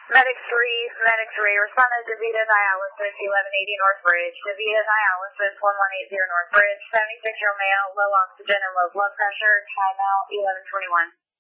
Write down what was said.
Medic 3, respond to DeVita dialysis, 1180 North Bridge. DeVita dialysis, 1180 North Bridge. 76-year-old male, low oxygen and low blood pressure. Timeout, 1121.